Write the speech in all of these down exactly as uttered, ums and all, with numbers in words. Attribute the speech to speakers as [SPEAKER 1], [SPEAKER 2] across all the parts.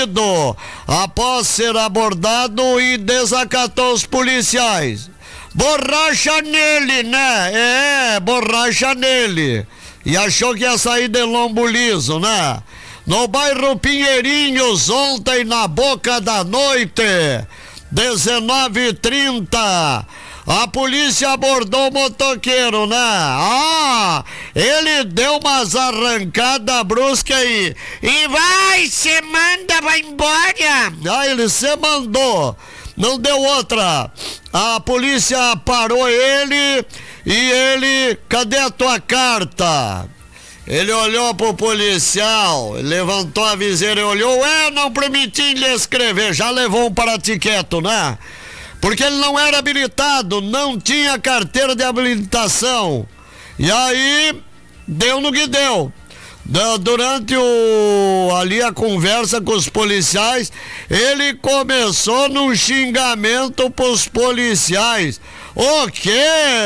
[SPEAKER 1] detido após ser abordado e desacatou os policiais. Borracha nele, né? É, borracha nele. E achou que ia sair de lombo liso, né? No bairro Pinheirinhos, ontem na boca da noite, dezenove e trinta, a polícia abordou o motoqueiro, né? Ah, ele deu umas arrancadas bruscas aí. E vai, cê manda, vai embora. Ah, ele se mandou. Não deu outra. A polícia parou ele e ele, cadê a tua carta? Ele olhou pro policial, levantou a viseira e olhou, é, não permiti lhe escrever, já levou um paratiqueto, né? Porque ele não era habilitado, não tinha carteira de habilitação. E aí, deu no que deu. Durante o, ali a conversa com os policiais, ele começou num xingamento pros policiais. O quê?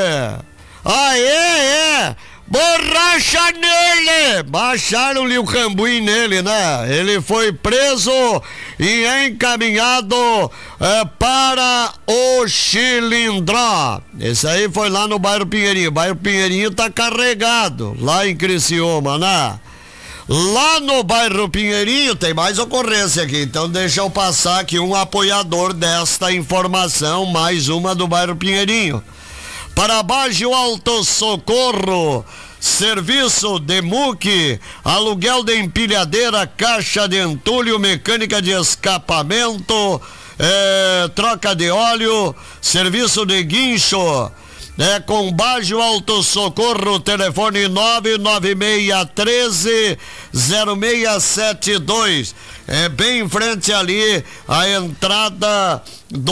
[SPEAKER 1] Ah, é, é. Borracha nele! Baixaram-lhe o cambuim nele, né? Ele foi preso e encaminhado é, para o Chilindró. Esse aí foi lá no bairro Pinheirinho. O bairro Pinheirinho tá carregado, lá em Criciúma, né? Lá no bairro Pinheirinho tem mais ocorrência aqui, então deixa eu passar aqui um apoiador desta informação, mais uma do bairro Pinheirinho. Para Baixo Alto Socorro, serviço de muque, aluguel de empilhadeira, caixa de entulho, mecânica de escapamento, é, troca de óleo, serviço de guincho. É com Baixo Alto Socorro, telefone nove nove seis um três zero seis sete dois. É bem em frente ali a entrada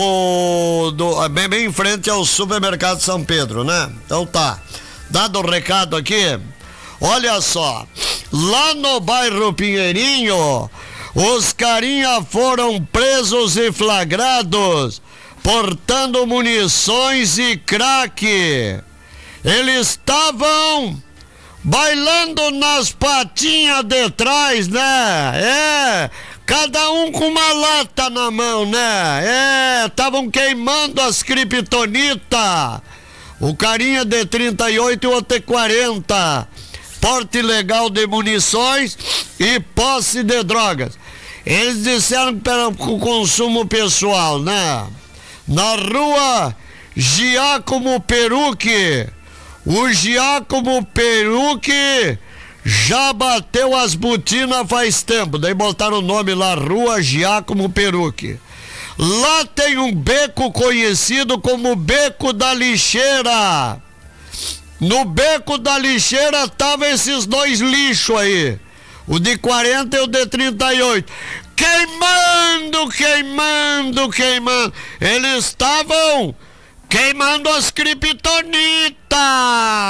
[SPEAKER 1] do, do bem, bem em frente ao supermercado São Pedro, né? Então tá, dado o recado aqui, olha só, lá no bairro Pinheirinho, os carinha foram presos e flagrados portando munições e crack. Eles estavam bailando nas patinhas de trás, né? É, cada um com uma lata na mão, né? É, estavam queimando as criptonitas. O carinha de trinta e oito e o outro de quarenta. Porte ilegal de munições e posse de drogas. Eles disseram que era com consumo pessoal, né? Na rua Giacomo Perucchi, o Giacomo Perucchi já bateu as botinas faz tempo, daí botaram o nome lá, Rua Giacomo Perucchi. Lá tem um beco conhecido como Beco da Lixeira. No Beco da Lixeira estavam esses dois lixos aí, o de quarenta e o de trinta e oito. Queimando, queimando, queimando. Eles estavam queimando as criptonitas.